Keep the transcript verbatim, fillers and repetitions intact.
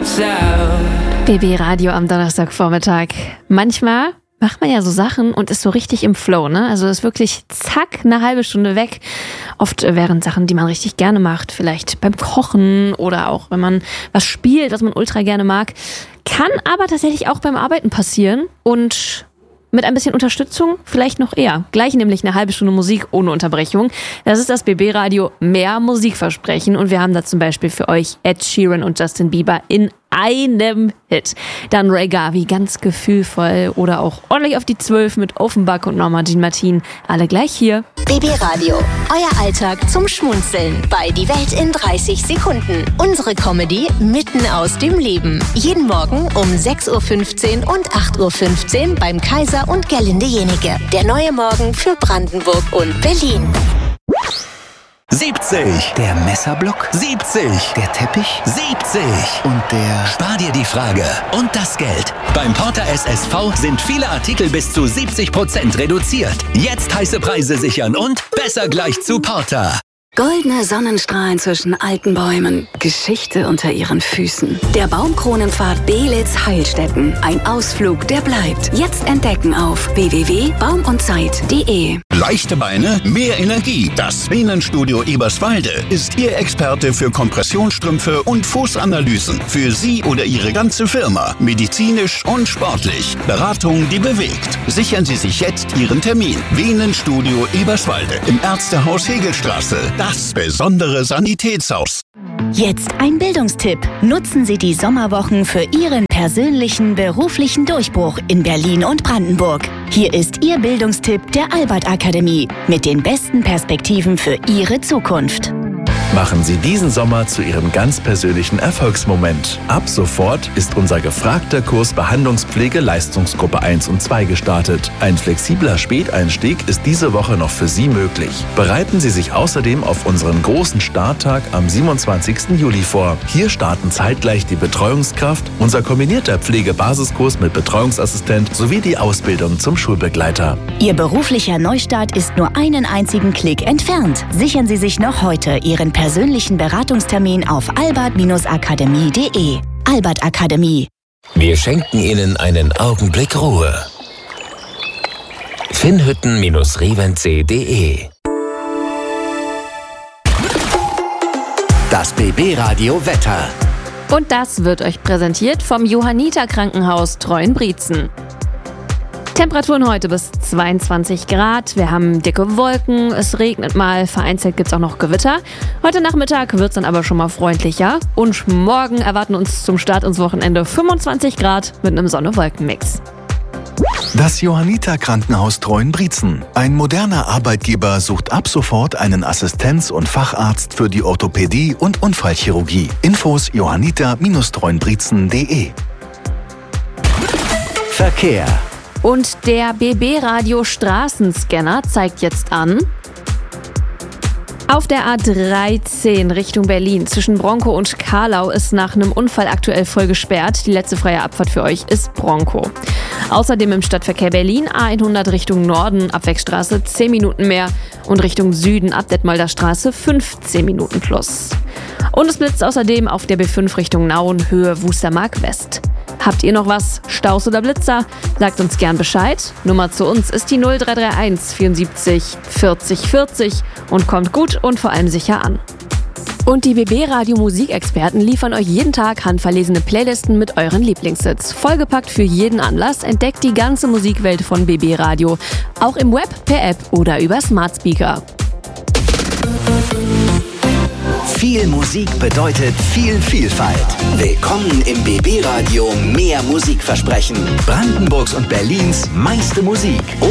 lights out. B B Radio am Donnerstagvormittag. Manchmal macht man ja so Sachen und ist so richtig im Flow, ne? Also ist wirklich zack, eine halbe Stunde weg. Oft wären Sachen, die man richtig gerne macht, vielleicht beim Kochen oder auch wenn man was spielt, was man ultra gerne mag. Kann aber tatsächlich auch beim Arbeiten passieren und mit ein bisschen Unterstützung vielleicht noch eher. Gleich nämlich eine halbe Stunde Musik ohne Unterbrechung. Das ist das B B Radio Mehr Musikversprechen und wir haben da zum Beispiel für euch Ed Sheeran und Justin Bieber in einem Hit. Dann Ray Garvey, ganz gefühlvoll oder auch ordentlich auf die Zwölf mit Offenbach und Norma Jean Martin. Alle gleich hier. B B Radio, euer Alltag zum Schmunzeln bei Die Welt in dreißig Sekunden. Unsere Comedy mitten aus dem Leben. Jeden Morgen um sechs Uhr fünfzehn und acht Uhr fünfzehn beim Kaiser und Gerlinde Jenike. Der neue Morgen für Brandenburg und Berlin. siebzig. Der Messerblock. siebzig. Der Teppich. siebzig. Und der... Spar dir die Frage und das Geld. Beim Porter S S V sind viele Artikel bis zu siebzig Prozent reduziert. Jetzt heiße Preise sichern und besser gleich zu Porter. Goldene Sonnenstrahlen zwischen alten Bäumen, Geschichte unter ihren Füßen. Der Baumkronenpfad Belitz Heilstätten. Ein Ausflug, der bleibt. Jetzt entdecken auf w w w punkt baum und zeit punkt de. Leichte Beine, mehr Energie. Das Venenstudio Eberswalde ist Ihr Experte für Kompressionsstrümpfe und Fußanalysen. Für Sie oder Ihre ganze Firma. Medizinisch und sportlich. Beratung, die bewegt. Sichern Sie sich jetzt Ihren Termin. Venenstudio Eberswalde im Ärztehaus Hegelstraße. Das besondere Sanitätshaus. Jetzt ein Bildungstipp. Nutzen Sie die Sommerwochen für Ihren persönlichen beruflichen Durchbruch in Berlin und Brandenburg. Hier ist Ihr Bildungstipp der Albert Akademie mit den besten Perspektiven für Ihre Zukunft. Machen Sie diesen Sommer zu Ihrem ganz persönlichen Erfolgsmoment. Ab sofort ist unser gefragter Kurs Behandlungspflege Leistungsgruppe eins und zwei gestartet. Ein flexibler Späteinstieg ist diese Woche noch für Sie möglich. Bereiten Sie sich außerdem auf unseren großen Starttag am siebenundzwanzigsten Juli vor. Hier starten zeitgleich die Betreuungskraft, unser kombinierter Pflegebasiskurs mit Betreuungsassistent sowie die Ausbildung zum Schulbegleiter. Ihr beruflicher Neustart ist nur einen einzigen Klick entfernt. Sichern Sie sich noch heute Ihren persönlichen Beratungstermin auf albert akademie punkt de. Albert Akademie. Wir schenken Ihnen einen Augenblick Ruhe. finnhütten Revenzee punkt de. Das B B Radio Wetter. Und das wird euch präsentiert vom Johanniter Krankenhaus Treuenbrietzen. Temperaturen heute bis zweiundzwanzig Grad. Wir haben dicke Wolken, es regnet mal, vereinzelt gibt es auch noch Gewitter. Heute Nachmittag wird es dann aber schon mal freundlicher. Und morgen erwarten uns zum Start ins Wochenende fünfundzwanzig Grad mit einem Sonne-Wolken-Mix. Das Johanniter Krankenhaus Treuenbrietzen. Ein moderner Arbeitgeber sucht ab sofort einen Assistenz- und Facharzt für die Orthopädie und Unfallchirurgie. Infos johanniter Treuenbrietzen punkt de. Verkehr. Und der B B Radio Straßenscanner zeigt jetzt an: Auf der A dreizehn Richtung Berlin zwischen Bronkow und Carlau ist nach einem Unfall aktuell voll gesperrt. Die letzte freie Abfahrt für euch ist Bronkow. Außerdem im Stadtverkehr Berlin A hundert Richtung Norden, Abwegstraße zehn Minuten mehr und Richtung Süden ab Detmolder Straße fünfzehn Minuten plus. Und es blitzt außerdem auf der B fünf Richtung Nauen, Höhe Wustermark West. Habt ihr noch was? Staus oder Blitzer? Sagt uns gern Bescheid. Nummer zu uns ist die null drei drei eins vierundsiebzig vierzig vierzig und kommt gut und vor allem sicher an. Und die B B Radio Musikexperten liefern euch jeden Tag handverlesene Playlisten mit euren Lieblingshits. Vollgepackt für jeden Anlass. Entdeckt die ganze Musikwelt von B B Radio. Auch im Web, per App oder über Smart Speaker. Viel Musik bedeutet viel Vielfalt. Willkommen im B B Radio Mehr Musikversprechen. Brandenburgs und Berlins meiste Musik.